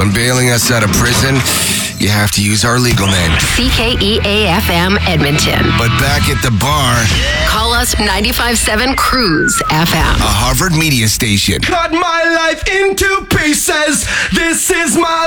when bailing us out of prison, you have to use our legal name. CKEA-FM Edmonton. But back at the bar, Call us 95.7 Cruise FM. a Harvard media station. Cut my life into pieces. This is my